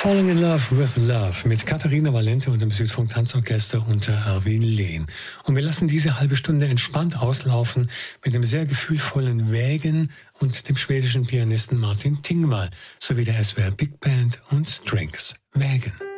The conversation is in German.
Falling in Love with Love mit Katharina Valente und dem Südfunk Tanzorchester unter Erwin Lehn. Und wir lassen diese halbe Stunde entspannt auslaufen mit dem sehr gefühlvollen Wägen und dem schwedischen Pianisten Martin Tingvall sowie der SWR Big Band und Strings. Wägen.